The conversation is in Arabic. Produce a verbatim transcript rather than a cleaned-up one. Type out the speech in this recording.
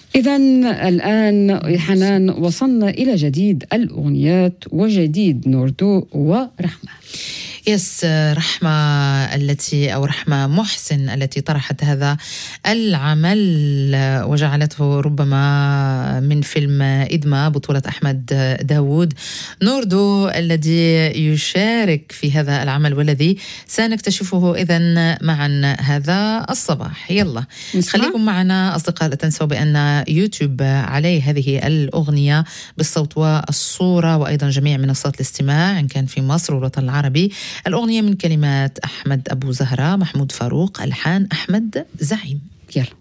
إذن الآن حنان وصلنا إلى جديد الأغنيات وجديد نوردو ورحمة. يس رحمة التي أو رحمة محسن التي طرحت هذا العمل وجعلته ربما من فيلم إدما بطولة أحمد داود. نوردو الذي يشارك في هذا العمل والذي سنكتشفه إذن معا هذا الصباح. يلا نسمع. خليكم معنا أصدقاء، لا تنسوا بأن يوتيوب عليه هذه الأغنية بالصوت والصورة وأيضا جميع منصات الاستماع إن كان في مصر والوطن العربي. الأغنية من كلمات أحمد أبو زهرة، محمود فاروق، ألحان أحمد زعيم. يلا